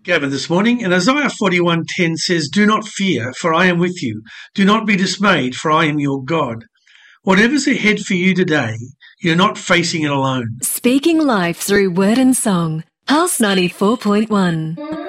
Gavin this morning, and Isaiah 41:10 says, "Do not fear, for I am with you. Do not be dismayed, for I am your God." Whatever's ahead for you today, you're not facing it alone. Speaking life through word and song. Pulse 94.1.